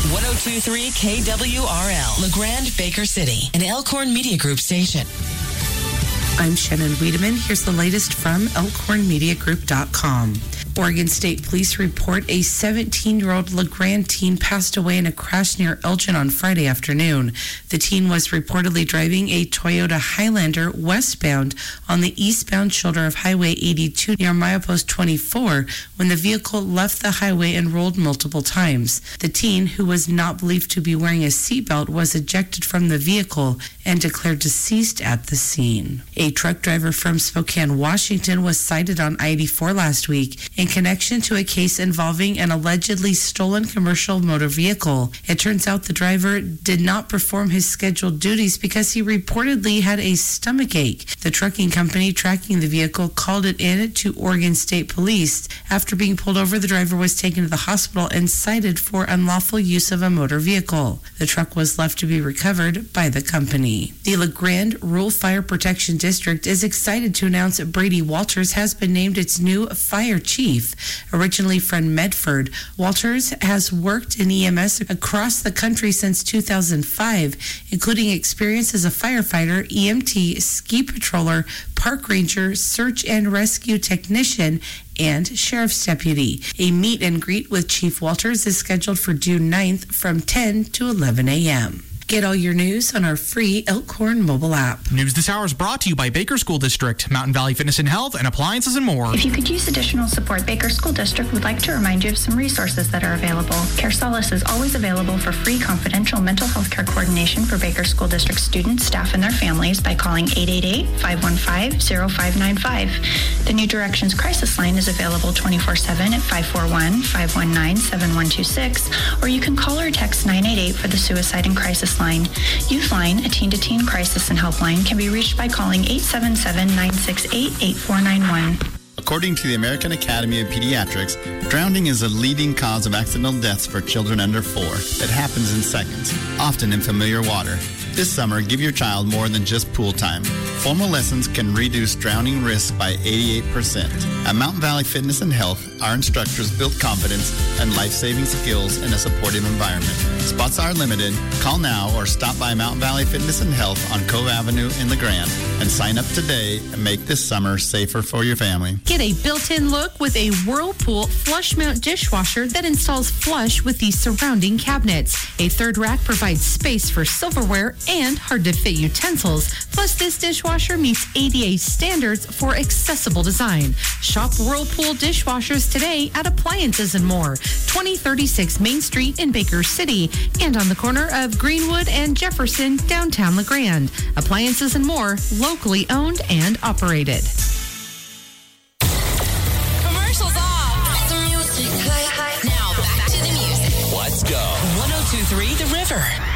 102.3 KWRL, LeGrand, Baker City, an Elkhorn Media Group station. I'm Shannon Wiedemann. Here's the latest from ElkhornMediaGroup.com. Oregon State Police report a 17-year-old LeGrand teen passed away in a crash near Elgin on Friday afternoon. The teen was reportedly driving a Toyota Highlander westbound on the eastbound shoulder of Highway 82 near milepost 24 when the vehicle left the highway and rolled multiple times. The teen, who was not believed to be wearing a seatbelt, was ejected from the vehicle and declared deceased at the scene. A truck driver from Spokane, Washington was cited on I-84 last week in connection to a case involving an allegedly stolen commercial motor vehicle. It turns out the driver did not perform his scheduled duties because he reportedly had a stomach ache. The trucking company tracking the vehicle called it in to Oregon State Police. After being pulled over, the driver was taken to the hospital and cited for unlawful use of a motor vehicle. The truck was left to be recovered by the company. The LeGrand Rural Fire Protection District is excited to announce that Brady Walters has been named its new fire chief. Originally from Medford, Walters has worked in EMS across the country since 2005, including experience as a firefighter, EMT, ski patroller, park ranger, search and rescue technician, and sheriff's deputy. A meet and greet with Chief Walters is scheduled for June 9th from 10 to 11 a.m. Get all your news on our free Elkhorn mobile app. News this hour is brought to you by Baker School District, Mountain Valley Fitness and Health, and appliances and more. If you could use additional support, Baker School District would like to remind you of some resources that are available. Care Solace is always available for free confidential mental health care coordination for Baker School District students, staff, and their families by calling 888-515-0595. The New Directions Crisis Line is available 24/7 at 541-519-7126, or you can call or text 988 for the Suicide and Crisis Line. Youth Line, a teen-to-teen crisis and helpline, can be reached by calling 877-968-8491. According to the American Academy of Pediatrics, drowning is a leading cause of accidental deaths for children under 4 that happens in seconds, often in familiar water. This summer, give your child more than just pool time. Formal lessons can reduce drowning risk by 88%. At Mountain Valley Fitness and Health, our instructors build confidence and life-saving skills in a supportive environment. Spots are limited. Call now or stop by Mountain Valley Fitness and Health on Cove Avenue in LeGrand and sign up today and make this summer safer for your family. Get a built-in look with a Whirlpool flush mount dishwasher that installs flush with the surrounding cabinets. A third rack provides space for silverware and hard-to-fit utensils. Plus, this dishwasher meets ADA standards for accessible design. Shop Whirlpool dishwashers today at Appliances and More, 2036 Main Street in Baker City, and on the corner of Greenwood and Jefferson, downtown LeGrand. Appliances and More, locally owned and operated. Commercials off. The music. Now back to the music. Let's go. 102.3 The River.